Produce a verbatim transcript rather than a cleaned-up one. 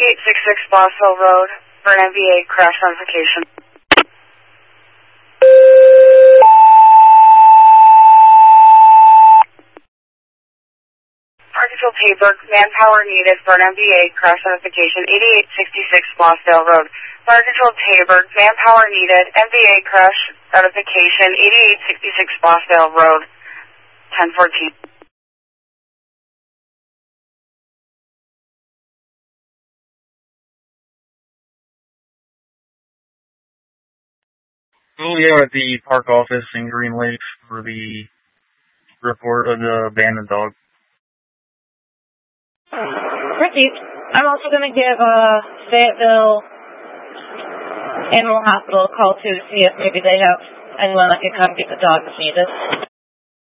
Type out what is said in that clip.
eighty-eight sixty-six Boswell Road for an M V A crash notification. Arkansas Tabor, manpower needed for an M V A crash notification, eighty-eight sixty-six Bosdale Road. Arkansas Tabor, manpower needed, M V A crash notification, eighty-eight sixty-six Bosdale Road, ten fourteen. Oh yeah, at the park office in Green Lake for the report of the abandoned dog. Received. I'm also going to give uh, Fayetteville Animal Hospital a call too to see if maybe they have anyone that can come get the dog if needed.